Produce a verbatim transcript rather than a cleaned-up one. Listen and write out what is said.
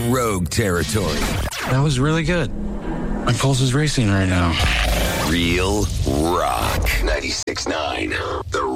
rogue territory. That was really good. My pulse is racing right now. Real rock. ninety-six point nine. The